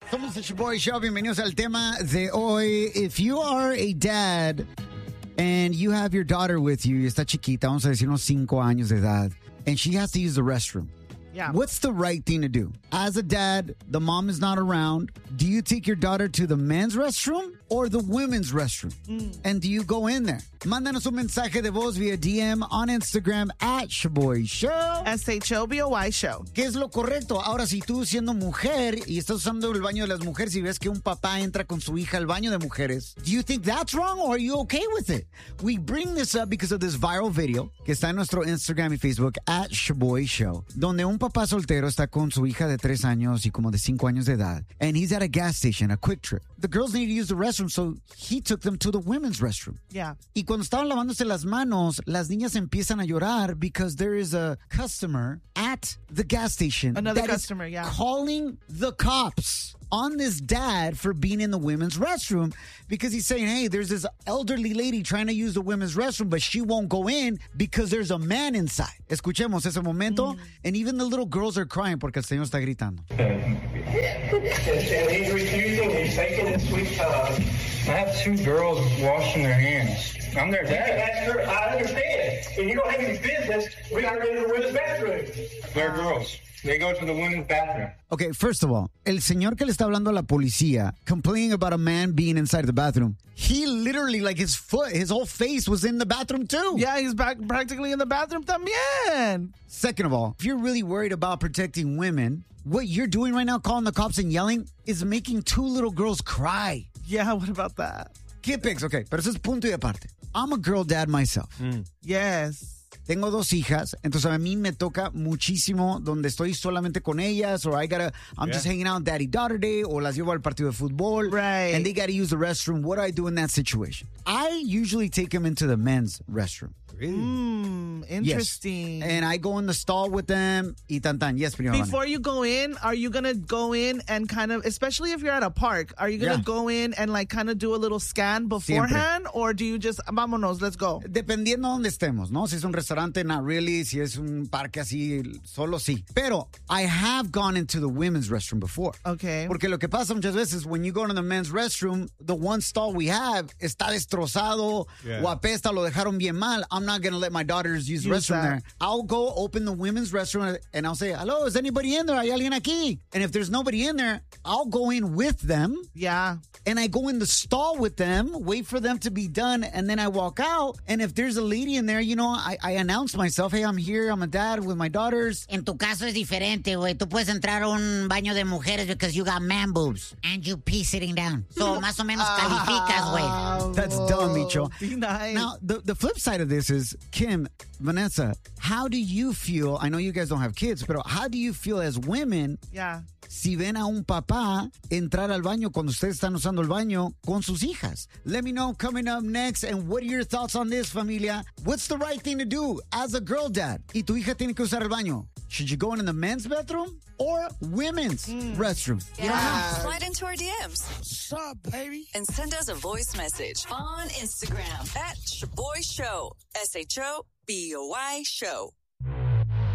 Somos el Shoboy Show. Bienvenidos al tema de hoy. If you are a dad and you have your daughter with you, y está chiquita, vamos a decir unos 5 años de edad, and she has to use the restroom. Yeah. What's the right thing to do? As a dad, the mom is not around. Do you take your daughter to the men's restroom or the women's restroom? And do you go in there? Mándanos un mensaje de voz via DM on Instagram at Shoboy Show. SHOBOY Show. ¿Qué es lo correcto? Ahora, si tú siendo mujer y estás usando el baño de las mujeres y ves que un papá entra con su hija al baño de mujeres, do you think that's wrong or are you okay with it? We bring this up because of this viral video que está en nuestro Instagram y Facebook at Shoboy Show, donde un papá soltero está con su hija de 3 años y como de 5 años de edad, and he's at a gas station, a Quick Trip. The girls need to use the restroom, so he took them to the women's restroom. Yeah. Y cuando estaban lavándose las manos, las niñas empiezan a llorar because there is a customer at the gas station. Another that customer, is yeah. calling the cops on this dad for being in the women's restroom because he's saying, hey, there's this elderly lady trying to use the women's restroom, but she won't go in because there's a man inside. Escuchemos ese momento. And even the little girls are crying porque el señor está gritando. And he's refusing. He's taking his sweet time. I have 2 girls washing their hands. I'm their dad. That's her. I understand. If you don't have any business, we got to go to the women's bathroom. They're girls. They go to the women's bathroom. Okay, first of all, el señor que le está hablando a la policía, complaining about a man being inside the bathroom, he literally, like his whole face was in the bathroom too. Yeah, he's practically in the bathroom también. Second of all, if you're really worried about protecting women, what you're doing right now, calling the cops and yelling, is making 2 little girls cry. Yeah, what about that? ¿Qué pics? Okay, pero eso es punto y aparte. I'm a girl dad myself. Yes. Tengo 2 hijas, entonces a mí me toca muchísimo donde estoy solamente con ellas, or I'm just hanging out daddy-daughter day, o las llevo al partido de fútbol, Right. and they got to use the restroom. What do I do in that situation? I usually take them into the men's restroom. Interesting. Yes. And I go in the stall with them, y tan tan. Yes, prima. Before you go in, are you going to go in and kind of, especially if you're at a park, are you going to go in and like kind of do a little scan beforehand? Or do you just, vámonos, let's go? Dependiendo donde estemos, ¿no? Si es un restaurante, not really. Si es un parque así, solo sí. Pero I have gone into the women's restroom before. Okay. Porque lo que pasa muchas veces, when you go to the men's restroom, the one stall we have está destrozado o apesta, lo dejaron bien mal. I'm not going to let my daughters use the restroom there. I'll go open the women's restroom and I'll say, hello, is anybody in there? ¿Hay alguien aquí? And if there's nobody in there, I'll go in with them. Yeah. And I go in the stall with them, wait for them to be done, and then I walk out. And if there's a lady in there, you know, I announce myself, hey, I'm here, I'm a dad with my daughters. En tu caso es diferente, güey. Tú puedes entrar a un baño de mujeres because you got man boobs and you pee sitting down. So, más o menos calificas, güey. That's dumb, Micho. Be nice. Now, the flip side of this is, Kim, Vanessa, how do you feel? I know you guys don't have kids, but how do you feel as women Yeah. si ven a un papá entrar al baño cuando ustedes están usando el baño con sus hijas? Let me know coming up next. And what are your thoughts on this, familia? What's the right thing to do as a girl dad? Y tu hija tiene que usar el baño. Should you go in the men's bathroom or women's restroom? You don't know. Slide into our DMs. What's up, baby? And send us a voice message on Instagram at Shoboy Show. SHOBOY Show.